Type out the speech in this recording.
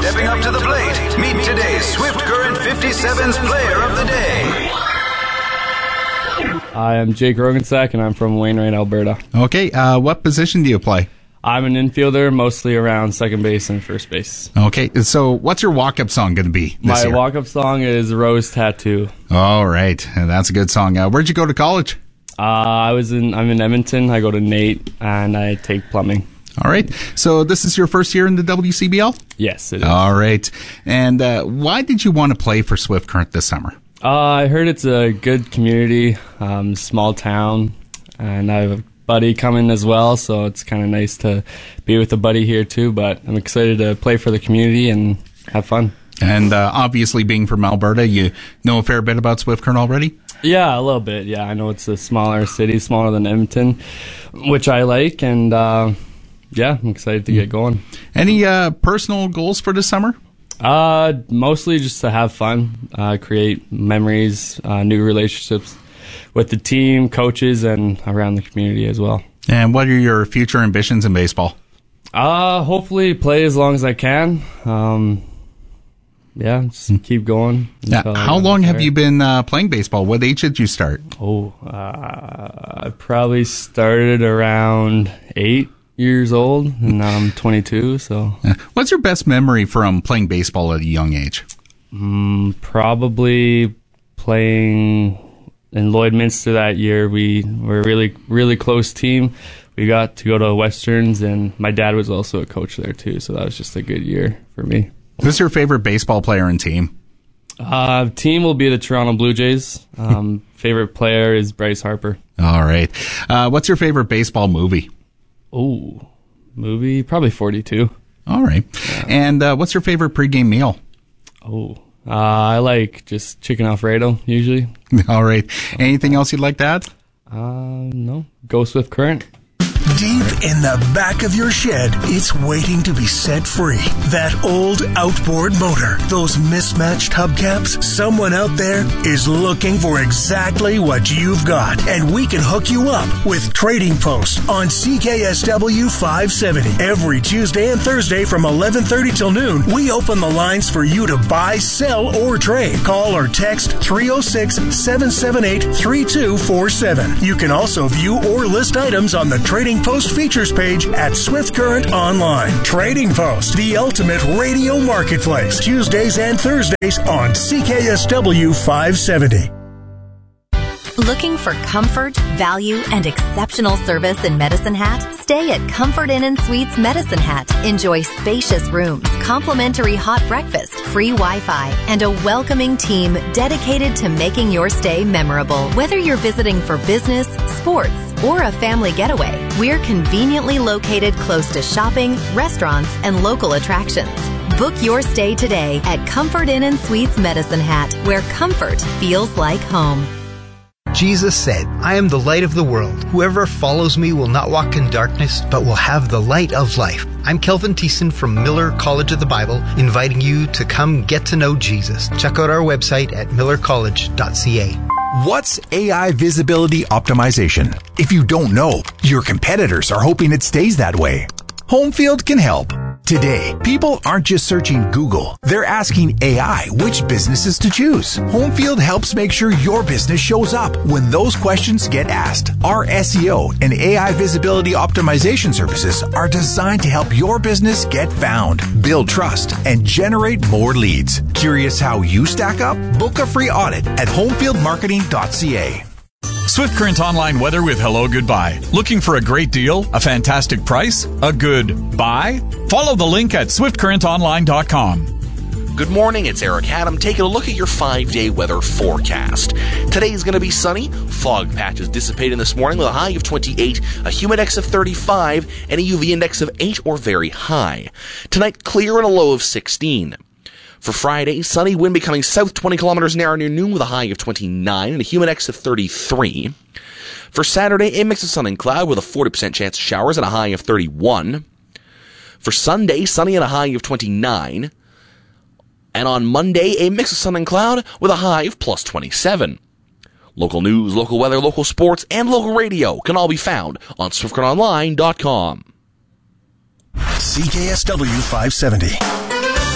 Stepping up to the plate, meet today's Swift Current 57's Player of the Day. I am Jake Rogensack, and I'm from Wainwright, Alberta. Okay, what position do you play? I'm an infielder, mostly around second base and first base. Okay, so what's your walk-up song going to be this year? My walk-up song is Rose Tattoo. All right, that's a good song. Where'd you go to college? I'm in Edmonton. I go to Nate, and I take plumbing. All right, so this is your first year in the WCBL? Yes, it is. All right, and why did you want to play for Swift Current this summer? I heard it's a good community, small town, and I have a buddy coming as well, so it's kind of nice to be with a buddy here too, but I'm excited to play for the community and have fun. And obviously being from Alberta, you know a fair bit about Swift Current already? Yeah, a little bit. Yeah, I know it's a smaller city, smaller than Edmonton, which I like, and yeah, I'm excited to get going. Any personal goals for this summer? Mostly just to have fun, create memories, new relationships with the team, coaches, and around the community as well. And what are your future ambitions in baseball? Hopefully play as long as I can. Yeah, just keep going. How long have you been playing baseball? What age did you start? I probably started around 8 years old, and now I'm 22. So, what's your best memory from playing baseball at a young age? Probably playing in Lloydminster that year. We were a really, really close team. We got to go to Westerns, and my dad was also a coach there too. So that was just a good year for me. Who's your favorite baseball player and team? Team will be the Toronto Blue Jays. Favorite player is Bryce Harper. All right. What's your favorite baseball movie? Movie? Probably 42. All right. Yeah. And what's your favorite pregame meal? I like just chicken Alfredo, usually. All right. Anything else you'd like to add? No. Go Swift Current. Deep in the back of your shed, it's waiting to be set free. That old outboard motor, those mismatched hubcaps, someone out there is looking for exactly what you've got. And we can hook you up with Trading Post on CKSW 570. Every Tuesday and Thursday from 11:30 till noon, we open the lines for you to buy, sell, or trade. Call or text 306-778-3247. You can also view or list items on the Trading Post features page at Swift Current Online. Trading Post, the ultimate radio marketplace. Tuesdays and Thursdays on CKSW 570. Looking for comfort, value, and exceptional service in Medicine Hat? Stay at Comfort Inn & Suites Medicine Hat. Enjoy spacious rooms, complimentary hot breakfast, free Wi-Fi, and a welcoming team dedicated to making your stay memorable. Whether you're visiting for business, sports, or a family getaway, we're conveniently located close to shopping, restaurants, and local attractions. Book your stay today at Comfort Inn & Suites Medicine Hat, where comfort feels like home. Jesus said, I am the light of the world. Whoever follows me will not walk in darkness, but will have the light of life. I'm Kelvin Thiessen from Miller College of the Bible, inviting you to come get to know Jesus. Check out our website at millercollege.ca. What's AI visibility optimization? If you don't know, your competitors are hoping it stays that way. Homefield can help. Today, people aren't just searching Google. They're asking AI which businesses to choose. Homefield helps make sure your business shows up when those questions get asked. Our SEO and AI visibility optimization services are designed to help your business get found, build trust, and generate more leads. Curious how you stack up? Book a free audit at homefieldmarketing.ca. Swift Current Online weather with Hello Goodbye. Looking for a great deal? A fantastic price? A good buy? Follow the link at swiftcurrentonline.com. Good morning, it's Eric Haddam taking a look at your 5-day weather forecast. Today is going to be sunny. Fog patches dissipating this morning with a high of 28, a humidex of 35, and a UV index of 8 or very high. Tonight, clear and a low of 16. For Friday, sunny, wind becoming south 20 kilometers an hour near noon with a high of 29 and a humidex of 33. For Saturday, a mix of sun and cloud with a 40% chance of showers and a high of 31. For Sunday, sunny and a high of 29. And on Monday, a mix of sun and cloud with a high of plus 27. Local news, local weather, local sports, and local radio can all be found on SwiftCurrentOnline.com. CKSW 570.